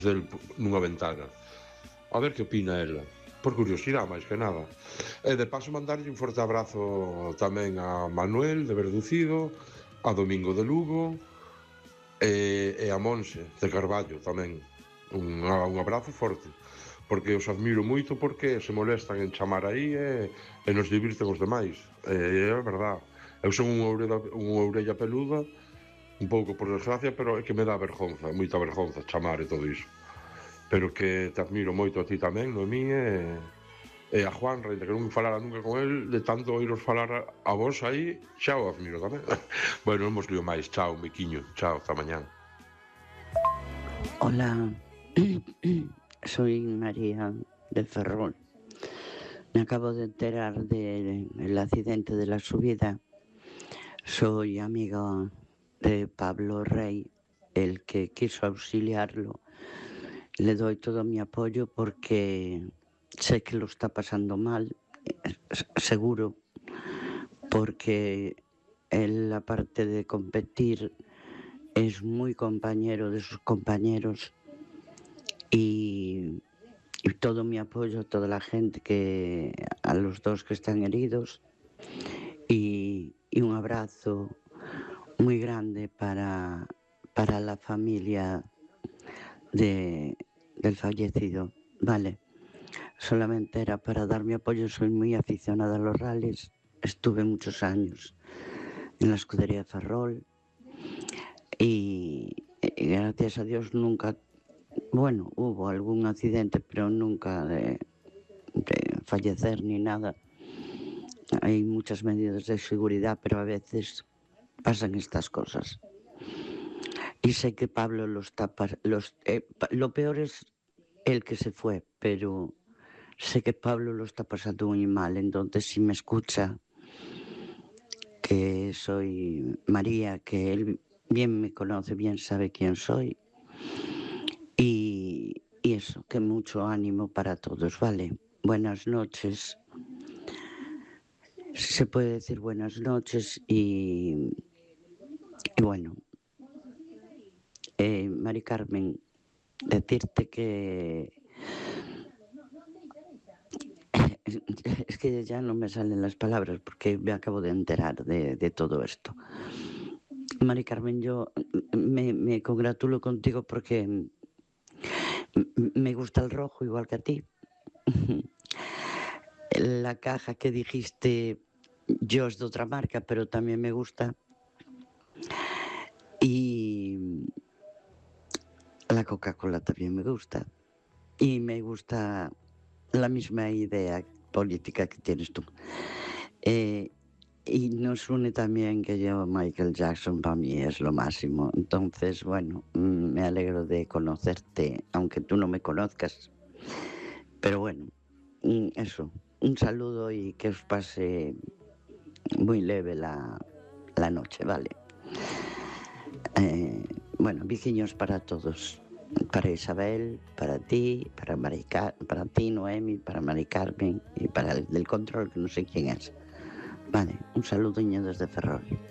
nunha ventana. A ver que opina ela. Por curiosidade, máis que nada. E de paso mandarlle un forte abrazo tamén a Manuel de Verducido, a Domingo de Lugo e a Monse de Carballo tamén. Un abrazo forte, porque os admiro moito porque se molestan en chamar aí e nos divirten os demais. É verdad. Eu son unha orella peluda, un pouco por desgracia, pero é que me dá vergonza, moita vergonza chamar e todo iso. Pero que te admiro moito a ti tamén, Noemí, e a Juan, rente que non falara nunca con el, de tanto oíros falar a vos aí, xa o admiro tamén. Bueno, non vos lío máis, chao, miquiño, chao, hasta mañán. Hola, soy María de Ferrol. Me acabo de enterar del accidente de la subida. Soy amiga de Pablo Rey, el que quiso auxiliarlo. Le doy todo mi apoyo porque sé que lo está pasando mal, seguro, porque él, aparte de competir, es muy compañero de sus compañeros y todo mi apoyo a toda la gente, a los dos que están heridos, y un abrazo muy grande para la familia del fallecido. Vale, solamente era para dar mi apoyo. Soy muy aficionada a los rallies, estuve muchos años en la escudería de Ferrol y gracias a Dios nunca, bueno, hubo algún accidente, pero nunca de fallecer ni nada. Hay muchas medidas de seguridad, pero a veces pasan estas cosas. Y sé que Pablo lo peor es el que se fue, pero sé que Pablo lo está pasando muy mal. Entonces, si me escucha, que soy María, que él bien me conoce, bien sabe quién soy, y eso, que mucho ánimo para todos, ¿vale? Buenas noches. Se puede decir buenas noches y bueno, Mari Carmen, decirte que es que ya no me salen las palabras porque me acabo de enterar de todo esto. Mari Carmen, yo me congratulo contigo porque me gusta el rojo igual que a ti. La caja que dijiste, yo es de otra marca, pero también me gusta. Y la Coca-Cola también me gusta. Y me gusta la misma idea política que tienes tú. Y nos une también que yo, Michael Jackson, para mí es lo máximo. Entonces, bueno, me alegro de conocerte, aunque tú no me conozcas. Pero bueno, eso, un saludo y que os pase muy leve la noche, ¿vale? Bueno, vijiños para todos. Para Isabel, para ti, para ti, Noemi, para Mari Carmen y para el del control, que no sé quién es. Vale, un saludo desde Ferrol.